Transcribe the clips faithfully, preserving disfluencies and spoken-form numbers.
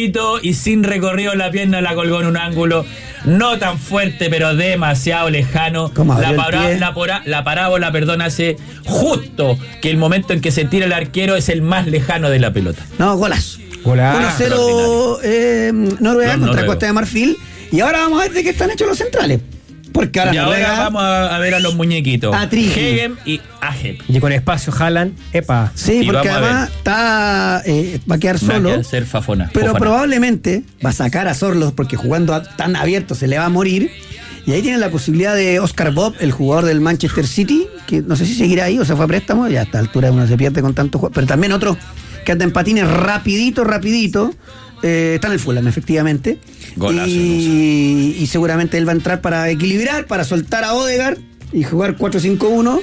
Derechito y sin recorrido la pierna la colgó en un ángulo no tan fuerte, pero demasiado lejano. La, para, la, pora, la parábola, perdón, hace justo que el momento en que se tira el arquero es el más lejano de la pelota. No, golazo. Golazo. uno cero eh, Noruega contra Noruego. Costa de Marfil. Y ahora vamos a ver de qué están hechos los centrales. Porque ahora, y Noruega, ahora vamos a, a ver a los muñequitos. A Hegem y Ajep. Y con espacio Haaland, epa. Sí, y porque además está, eh, va a quedar solo. Va a ser Fafona. Pero Fofana. Probablemente va a sacar a Sorlos porque jugando a, tan abierto se le va a morir. Y ahí tienen la posibilidad de Oscar Bob, el jugador del Manchester City, que no sé si seguirá ahí o se fue a préstamo. Ya a esta altura uno se pierde con tanto juego. Pero también otro que anda en patines rapidito, rapidito. Eh, está en el Fulham, efectivamente. Golazo, y, y seguramente él va a entrar para equilibrar, para soltar a Odegaard y jugar cuatro cinco uno.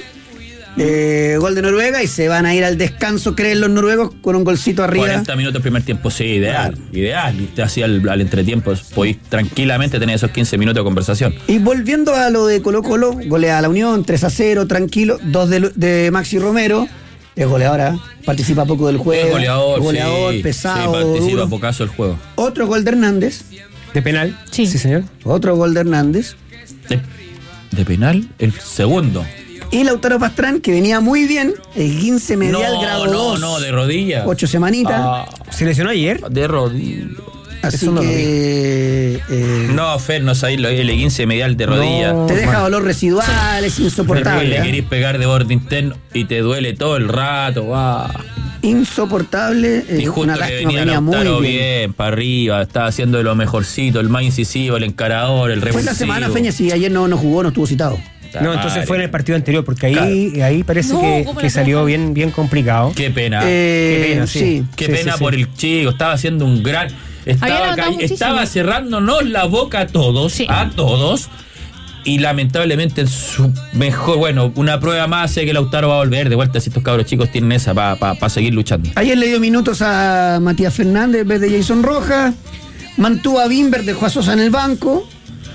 Eh, gol de Noruega y se van a ir al descanso, creen los noruegos, con un golcito arriba. cuarenta minutos primer tiempo, sí, ideal. Claro. Ideal. Y te hacía al, al entretiempo, podéis tranquilamente tener esos quince minutos de conversación. Y volviendo a lo de Colo Colo, golea a la Unión, tres a cero, tranquilo. Dos de, de Maxi Romero. Es goleadora, participa poco del juego. Es goleador, goleador sí, pesado. Sí, participa duro. pocaso el juego. Otro gol de Hernández. ¿De penal? Sí. Sí, señor. Otro gol de Hernández. De, de penal, el segundo. Y Lautaro Pastrán, que venía muy bien, el quince medial no, grado no, dos. No, no, de rodilla. Ocho semanitas. Ah, ¿Se lesionó ayer? De rodilla. Así no que... Eh, no, Fer, no sabéis, el quince medial de rodilla. No, te deja man. dolor residual, es insoportable. Le ¿eh? querís pegar de borde interno y te duele todo el rato. Wow. Insoportable. Eh, Y justo una que lástima, venía venía muy Lautaro bien. bien, para arriba, estaba haciendo de lo mejorcito, el más incisivo, el encarador, el Fue revulsivo. la semana, Feña, si ayer no, no jugó, no estuvo citado. No, entonces fue en el partido anterior, porque ahí, Claro. ahí parece No, que, ¿cómo que la salió trabajan? bien, bien complicado. Qué pena. Eh, Qué pena, sí. sí. Qué Sí, pena sí, por sí. el chico, estaba haciendo un gran... Había Estaba, levantado ca- muchísimo. estaba cerrándonos la boca a todos, Sí. a todos, y lamentablemente en su mejor, bueno, una prueba más sé que Lautaro va a volver de vuelta si estos cabros chicos tienen esa para pa, pa seguir luchando. Ayer le dio minutos a Matías Fernández en vez de Jason Rojas. Mantuvo a Bimber, dejó a Sosa en el banco.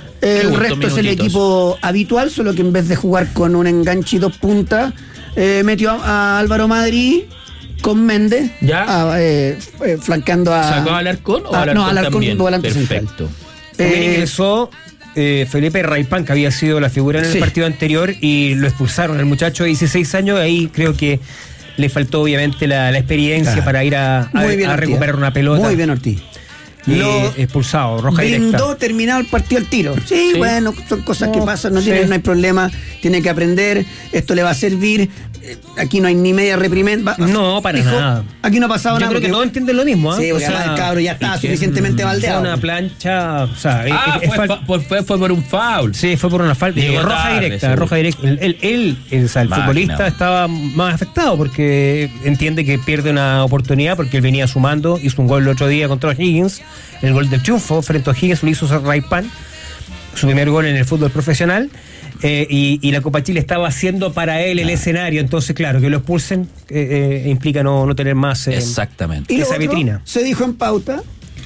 El Justo resto es el minutitos. equipo habitual, solo que en vez de jugar con un enganche y dos puntas, eh, metió a, a Álvaro Madrid con Méndez, Ya. a, eh, eh, flanqueando a... ¿Sacó a Alarcón o a- Alarcón no, Alarcón también? volante Perfecto. central. También Eh, ingresó eh, Felipe Raipán, que había sido la figura en el Sí. partido anterior, y lo expulsaron. El muchacho de dieciséis años, ahí creo que le faltó obviamente la, la experiencia Claro. para ir a, a, Muy bien a Ortiz. recuperar una pelota. Muy bien Ortiz. Y Lo expulsado, roja brindó directa. terminado el partido al tiro. Sí, Sí. bueno, son cosas que No, pasan, no, sí. tiene, no hay problema, tiene que aprender, esto le va a servir, eh, aquí no hay ni media reprimenda. No, para nada. Aquí no ha pasado Yo nada. creo que porque- todos entienden lo mismo, ¿ah? Sí, porque además el cabro ya estaba suficientemente baldeado. Fue una plancha, o sea, Ah, es- es fue, fal- fue, fue, fue por un foul. Sí, fue por una falta. Llegó Llegó roja tarde, directa, seguro. roja directa. Él, él, él, el, o sea, el Máquina. futbolista estaba más afectado porque entiende que pierde una oportunidad porque él venía sumando, hizo un gol el otro día contra Higgins, el gol del triunfo frente a Higgins lo hizo Raipán, su primer gol en el fútbol profesional. Eh, y, y la Copa Chile estaba haciendo para él el escenario, entonces claro, que lo expulsen eh, eh, implica no, no tener más eh, Exactamente. Y lo esa otro, vitrina. se dijo en pauta,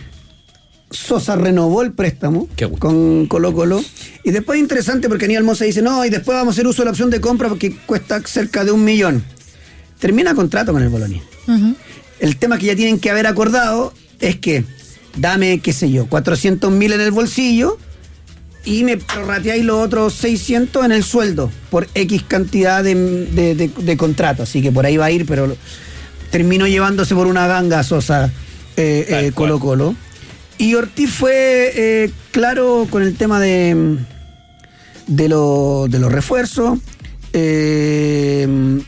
Sosa renovó el préstamo Qué gusto. con Colo Colo. Y después es interesante porque Aníbal Mosa dice, no, y después vamos a hacer uso de la opción de compra porque cuesta cerca de un millón. Termina contrato con el Bolonia. Uh-huh. El tema que ya tienen que haber acordado es que dame, qué sé yo, cuatrocientos mil en el bolsillo y me prorrateáis los otros seiscientos en el sueldo por X cantidad de, de, de, de contrato. Así que por ahí va a ir, pero terminó llevándose por una ganga a Sosa eh, Tal eh, cual. Colo Colo. Y Ortiz fue eh, claro con el tema de, de, lo, de los refuerzos. Eh,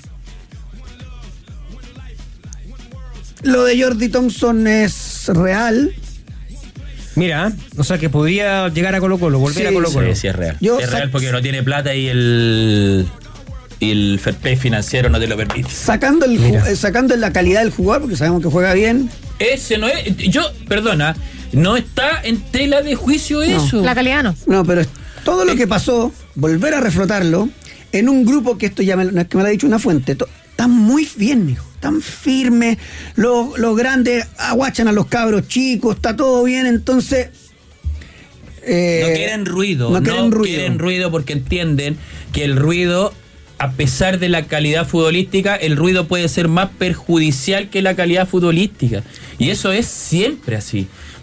lo de Jordi Thompson es real. Mira, o sea que podía llegar a Colo Colo, volver Sí, a Colo Colo. Sí, sí, es real. Yo es real sac- porque no tiene plata y el, y el fair play financiero no te lo permite. Sacando, el, ju- Mira. eh, sacando la calidad del jugador, porque sabemos que juega bien. Ese no es. Yo, perdona, no está en tela de juicio eso. La calidad no. No, pero es- todo lo que pasó, volver a reflotarlo en un grupo que esto ya me, no es que me lo ha dicho una fuente, to- están muy bien, mijo, están firmes, los, los grandes aguachan a los cabros chicos, está todo bien, entonces... eh, No quieren ruido, no no quieren ruido. quieren ruido porque entienden que el ruido, a pesar de la calidad futbolística, el ruido puede ser más perjudicial que la calidad futbolística. Y eso es siempre así.